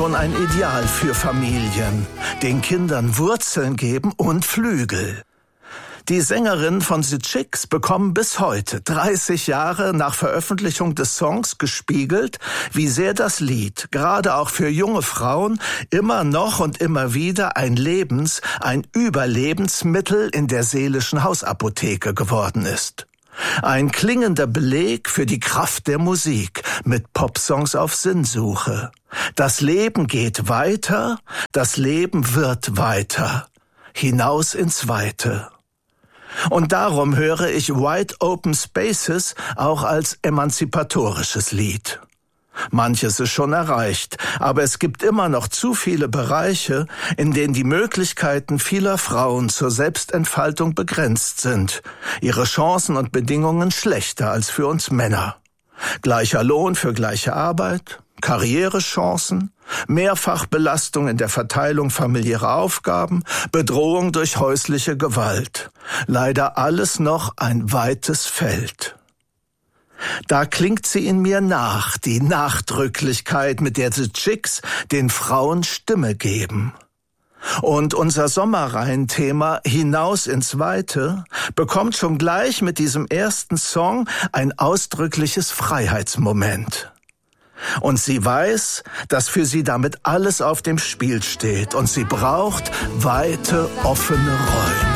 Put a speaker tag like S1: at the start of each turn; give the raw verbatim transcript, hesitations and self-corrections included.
S1: schon ein Ideal für Familien. Den Kindern Wurzeln geben und Flügel. Die Sängerinnen von The Chicks bekommen bis heute, dreißig Jahre nach Veröffentlichung des Songs, gespiegelt, wie sehr das Lied, gerade auch für junge Frauen, immer noch und immer wieder ein Lebens-, ein Überlebensmittel in der seelischen Hausapotheke geworden ist. Ein klingender Beleg für die Kraft der Musik mit Popsongs auf Sinnsuche. Das Leben geht weiter, das Leben wird weiter, hinaus ins Weite. Und darum höre ich Wide Open Spaces auch als emanzipatorisches Lied. Manches ist schon erreicht, aber es gibt immer noch zu viele Bereiche, in denen die Möglichkeiten vieler Frauen zur Selbstentfaltung begrenzt sind, ihre Chancen und Bedingungen schlechter als für uns Männer. Gleicher Lohn für gleiche Arbeit, Karrierechancen, Mehrfachbelastung in der Verteilung familiärer Aufgaben, Bedrohung durch häusliche Gewalt. Leider alles noch ein weites Feld. Da klingt sie in mir nach, die Nachdrücklichkeit, mit der The Chicks den Frauen Stimme geben. Und unser Sommerreihenthema Hinaus ins Weite bekommt schon gleich mit diesem ersten Song ein ausdrückliches Freiheitsmoment. Und sie weiß, dass für sie damit alles auf dem Spiel steht und sie braucht weite, offene Räume.